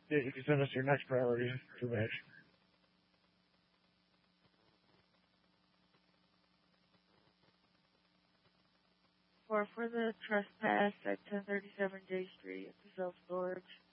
Yeah, you can send us your next priority information. For further trespass at 1037 J Street, it's self-storage.